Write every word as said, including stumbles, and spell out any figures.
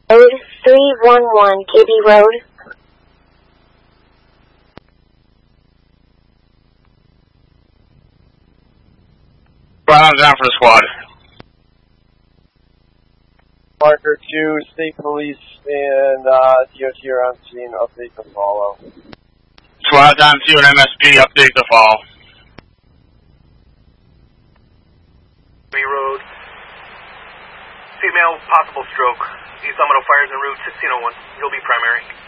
Road three one one, K B Road. Brown's down for the squad. Parker two, State Police and uh, D O T are on scene. Update to follow. Squad down to an M S P. Update to follow. B Road. Female, possible stroke. East Almano fires en route sixteen oh one. You'll be primary.